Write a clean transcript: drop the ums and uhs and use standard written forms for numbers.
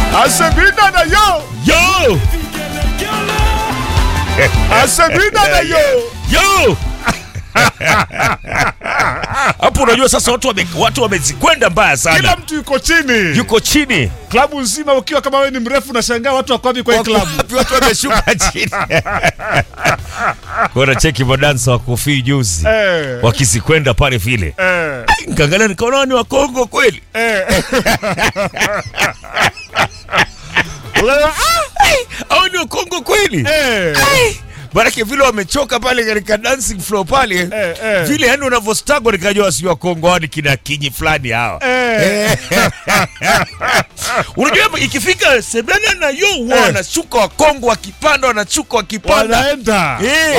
Asabina na yo. Yo! Asabina na yo. Yo! Hapo unajua sasa watu wamezikwenda mbaya sana. Kila mtu yuko chini. Klabu nzima ukiwa kama wewe ni mrefu na shangaa watu wako wapi kwa hii klabu. Watu wameshuka chini. Kuna cheki madansa wa Kofi juzi. Wakizikwenda pale vile. Nikaangalia nikaona ni wa Kongo kweli. Au ni wa Kongo kweli? Baraka vile wamechoka pale katika dancing floor pale. Vile yani unavostago nikajua si wa Kongo hadi kina kinyi fulani hawa. Unajua ikifika Sebena na yo wanashuka wa Kongo wakipanda wanashuka wakipanda. Wanaenda.